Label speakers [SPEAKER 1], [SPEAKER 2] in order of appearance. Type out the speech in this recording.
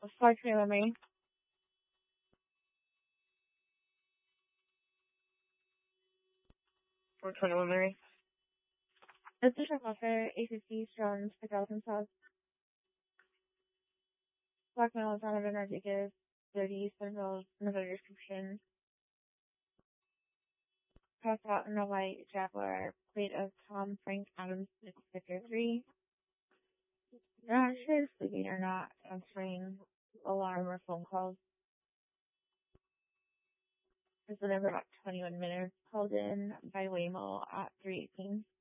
[SPEAKER 1] Flight trailer me. For 21 Mary. This is a offer, A50 from 5,000 subs. Black Metal is on Rodriguez, 30 Central, another description. Passed out in a white Jaguar, plate of Tom Frank Adams Victor 3. They're not sure if sleeping or not, answering alarm or phone calls. It's been over about 21 minutes, called in by Waymo at 3:18.